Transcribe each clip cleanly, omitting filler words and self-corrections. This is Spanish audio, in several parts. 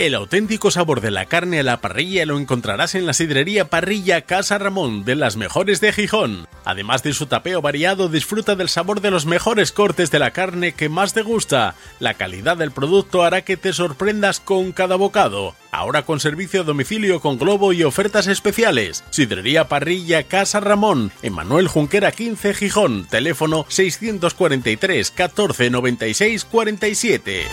El auténtico sabor de la carne a la parrilla lo encontrarás en la sidrería Parrilla Casa Ramón, de las mejores de Gijón. Además de su tapeo variado, disfruta del sabor de los mejores cortes de la carne que más te gusta. La calidad del producto hará que te sorprendas con cada bocado. Ahora con servicio a domicilio con globo y ofertas especiales. Sidrería Parrilla Casa Ramón, en Manuel Junquera 15, Gijón. Teléfono 643 14 96 47.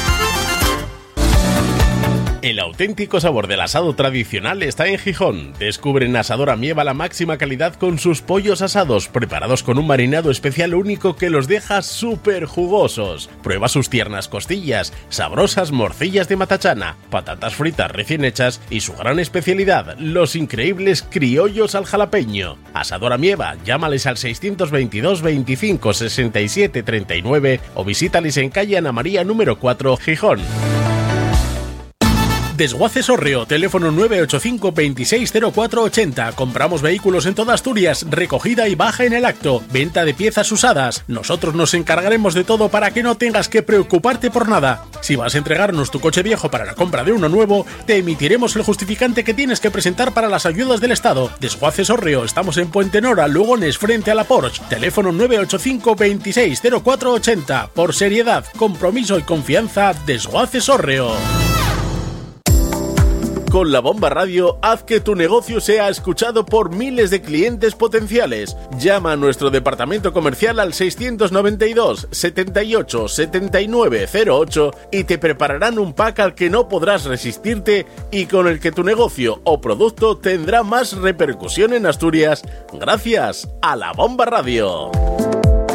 El auténtico sabor del asado tradicional está en Gijón. Descubre en Asador Amieva la máxima calidad con sus pollos asados, preparados con un marinado especial único que los deja súper jugosos. Prueba sus tiernas costillas, sabrosas morcillas de matachana, patatas fritas recién hechas y su gran especialidad, los increíbles criollos al jalapeño. Asador Amieva, llámales al 622 25 67 39 o visítales en calle Ana María número 4, Gijón. Desguaces Hórreo, teléfono 985 260480. Compramos vehículos en toda Asturias, recogida y baja en el acto, venta de piezas usadas. Nosotros nos encargaremos de todo para que no tengas que preocuparte por nada. Si vas a entregarnos tu coche viejo para la compra de uno nuevo, te emitiremos el justificante que tienes que presentar para las ayudas del Estado. Desguaces Hórreo, estamos en Puente Nora, Lugones, frente a la Porsche. Teléfono 985 260480. Por seriedad, compromiso y confianza, Desguaces Hórreo. Con La Bomba Radio, haz que tu negocio sea escuchado por miles de clientes potenciales. Llama a nuestro departamento comercial al 692 78 79 08 y te prepararán un pack al que no podrás resistirte y con el que tu negocio o producto tendrá más repercusión en Asturias gracias a La Bomba Radio.